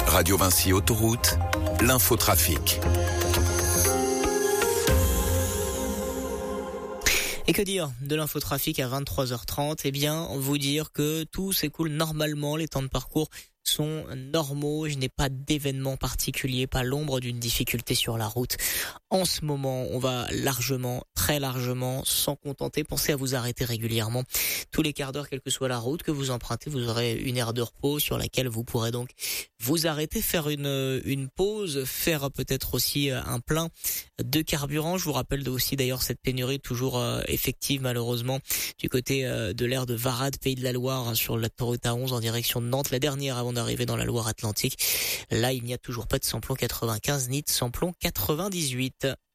Radio Vinci Autoroute, l'infotrafic. Et que dire de l'infotrafic à 23h30 ? Eh bien, vous dire que tout s'écoule normalement, les temps de parcours sont normaux, je n'ai pas d'événement particulier, pas l'ombre d'une difficulté sur la route. En ce moment, on va largement, très largement s'en contenter. Pensez à vous arrêter régulièrement. Tous les quarts d'heure, quelle que soit la route que vous empruntez, vous aurez une aire de repos sur laquelle vous pourrez donc vous arrêter, faire une pause, faire peut-être aussi un plein de carburant. Je vous rappelle aussi d'ailleurs cette pénurie toujours effective malheureusement du côté de l'aire de Varade, Pays de la Loire, sur l'autoroute A11 en direction de Nantes, la dernière avant d'arriver dans la Loire-Atlantique. Là, il n'y a toujours pas de samplon 95 ni de samplon 98.